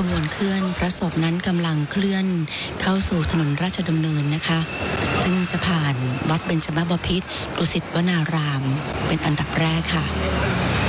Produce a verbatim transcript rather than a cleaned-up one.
บวนเคลื่อนพระศพนั้นกำลังเคลื่อนเข้าสู่ถนนราชดำเนินนะคะซึ่งจะผ่านวัดเบญจมบพิตรดุสิตวนารามเป็นอันดับแรกค่ะ